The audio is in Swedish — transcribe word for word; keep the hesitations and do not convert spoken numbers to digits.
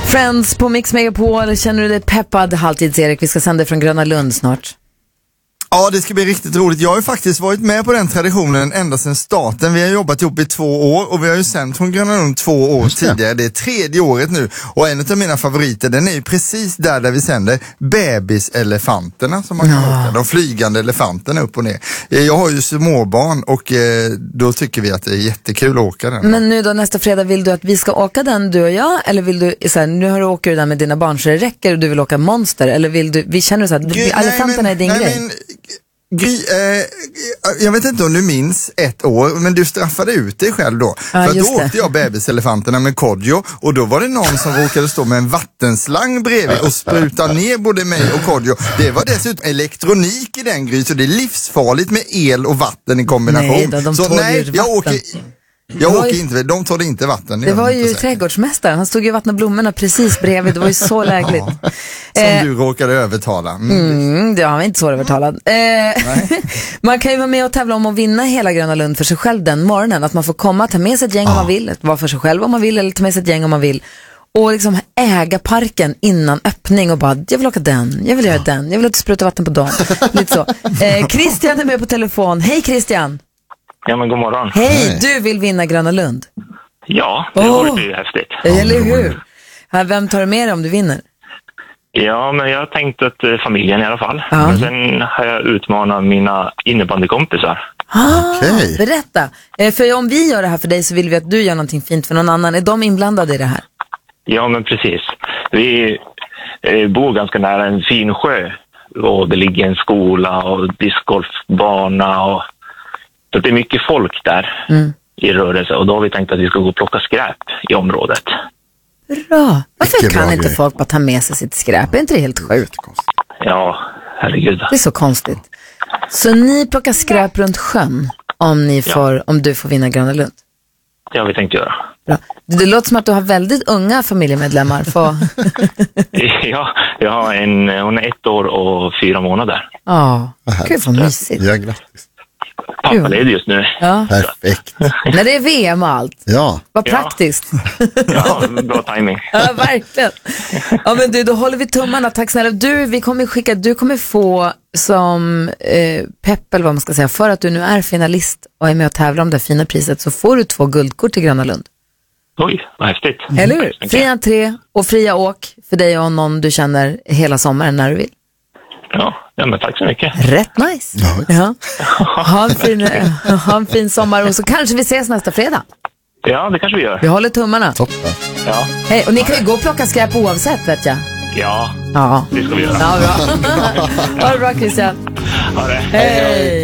Friends på Mix Megapol. Känner du dig peppad? Halvtids-Erik, vi ska sända från Gröna Lund snart. Ja, det ska bli riktigt roligt. Jag har ju faktiskt varit med på den traditionen ända sedan starten. Vi har jobbat ihop i två år och vi har ju sänt från Gröna Lund två år tidigare. Det är tredje året nu. Och en av mina favoriter, den är ju precis där där vi sänder bebiselefanterna som man kan Ja. åka. De flygande elefanterna upp och ner. Jag har ju småbarn och eh, då tycker vi att det är jättekul att åka den. Men nu då nästa fredag, vill du att vi ska åka den, du och jag? Eller vill du, så här, nu har du åker du där med dina barn så det räcker och du vill åka Monster? Eller vill du, vi känner så att Gry, elefanterna nej, är din nej, grej? Men, Gry, eh, jag vet inte om du minns ett år, men du straffade ut dig själv då. Ja, för just då det. åkte jag bebiselefanterna med Kodjo och då var det någon som råkade stå med en vattenslang bredvid och spruta ner både mig och Kodjo. Det var dessutom elektronik i den, Gry, så det är livsfarligt med el och vatten i kombination. Nej då, de så tål ju nej, jag vatten. åker, jag Det var åker ju- inte, de tål inte vatten. Det var ju trädgårdsmästaren, han stod ju och vattnade blommorna precis bredvid, det var ju så lägligt. Som Eh, du råkade övertala. Mm. Mm, det var han inte så övertalad. Eh, man kan ju vara med och tävla om att vinna hela Gröna Lund för sig själv den morgonen. Att man får komma, ta med sig ett gäng om man vill, vara för sig själv om man vill eller ta med sig ett gäng om man vill. Och liksom äga parken innan öppning och bara, jag vill åka den, jag vill göra den, jag vill att du sprutar vatten på dem. Lite så. Eh, Christian är med på telefon. Hej Christian. Ja, men god morgon. Hej, du vill vinna Gröna Lund. Ja, det Åh. vore ju häftigt. Eller hur? Här, vem tar du med dig om du vinner? Ja, men jag tänkte att eh, familjen i alla fall. Ja. Men sen har jag utmanat mina innebandykompisar. Ah, Okej. Berätta. Eh, för om vi gör det här för dig så vill vi att du gör någonting fint för någon annan. Är de inblandade i det här? Ja, men precis. Vi eh, bor ganska nära en fin sjö. Och det ligger en skola och discgolfbana. Och... Så det är mycket folk där Mm. i rörelse. Och då har vi tänkt att vi ska gå och plocka skräp i området. Bra. Varför Mycket kan bra inte grej. folk bara ta med sig sitt skräp? Är inte det helt sjukt? Ja, herregud. Det är så konstigt. Så ni plockar skräp runt sjön om, ni Ja. får, om du får vinna Gröna Lund? Det har vi tänkt göra. Bra. Det låter som att du har väldigt unga familjemedlemmar. För... Ja, jag har en, hon är ett år och fyra månader. Ja, gud vad mysigt. Ja, grattis. Pappa leder just nu. Ja. Perfekt. När det är V M och allt. Ja. Vad Ja. praktiskt. Ja, bra timing. Ja, verkligen. Ja, men du, då håller vi tummarna. Tack snälla. Du, vi kommer skicka, du kommer få som eh, pepp, eller vad man ska säga, för att du nu är finalist och är med och tävlar om det fina priset, så får du två guldkort till Gröna Lund. Oj, vad häftigt. Eller hur? Fri entré och fria åk för dig och någon du känner hela sommaren när du vill. Ja, ja, men tack så mycket. Rätt nice. Ja. Ha, en fin, ha en fin sommar och så kanske vi ses nästa fredag. Ja, det kanske vi gör. Vi håller tummarna. Toppen. Ja, Hej, och ni kan ju gå och plocka skräp oavsett, vet jag. ja, Ja. det ska vi göra. Ja, bra. Ha det bra, Christian. Ha det. Hej.